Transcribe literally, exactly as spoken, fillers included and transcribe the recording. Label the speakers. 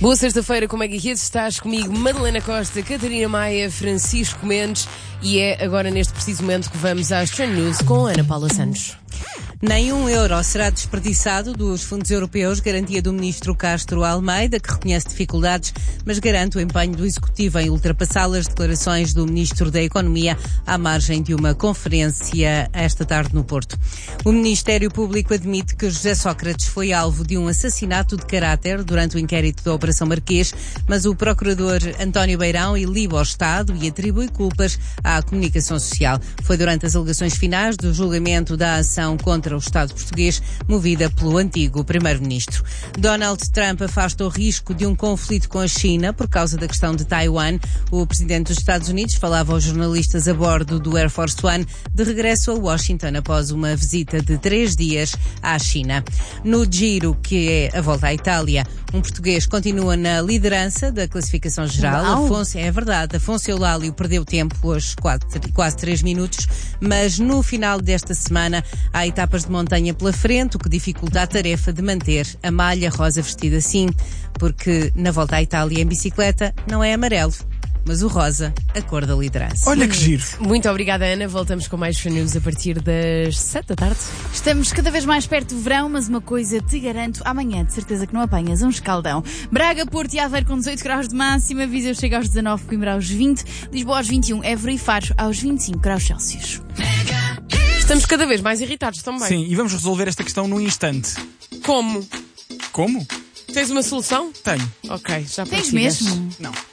Speaker 1: Boa sexta-feira com Mega Hits. Estás comigo, Madalena Costa, Catarina Maia, Francisco Mendes, e é agora neste preciso momento que vamos às Trend News com Ana Paula Santos.
Speaker 2: Nem um euro será desperdiçado dos fundos europeus, garantia do ministro Castro Almeida, que reconhece dificuldades, mas garante o empenho do Executivo em ultrapassá-las. Declarações do ministro da Economia à margem de uma conferência esta tarde no Porto. O Ministério Público admite que José Sócrates foi alvo de um assassinato de caráter durante o inquérito da Operação Marquês, mas o procurador António Beirão iliba ao Estado e atribui culpas à comunicação social. Foi durante as alegações finais do julgamento da ação contra o Estado português, movida pelo antigo primeiro-ministro. Donald Trump afasta o risco de um conflito com a China por causa da questão de Taiwan. O presidente dos Estados Unidos falava aos jornalistas a bordo do Air Force One de regresso a Washington após uma visita de três dias à China. No Giro, que é a volta à Itália, um português continua na liderança da classificação geral. Afonso, é verdade, Afonso Eulálio perdeu tempo hoje, quase, quase três minutos, mas no final desta semana há etapas de montanha pela frente, o que dificulta a tarefa de manter a malha rosa vestida assim, porque na volta à Itália em bicicleta não é amarelo, mas o rosa, a cor da liderança.
Speaker 3: Olha que giro.
Speaker 1: Muito obrigada, Ana. Voltamos com mais Trend News a partir das sete da tarde.
Speaker 4: Estamos cada vez mais perto do verão, mas uma coisa te garanto, amanhã de certeza que não apanhas um escaldão. Braga, Porto e Aveiro com dezoito graus de máxima, Viseu chega aos dezanove, Coimbra aos vinte, Lisboa aos vinte e um, Évora e Faro aos vinte e cinco graus Celsius.
Speaker 1: Estamos cada vez mais irritados também.
Speaker 3: Sim, e vamos resolver esta questão num instante.
Speaker 1: Como?
Speaker 3: Como?
Speaker 1: Tens uma solução?
Speaker 3: Tenho.
Speaker 1: Ok, já
Speaker 4: Tens
Speaker 1: partilhas.
Speaker 4: mesmo?
Speaker 3: Não.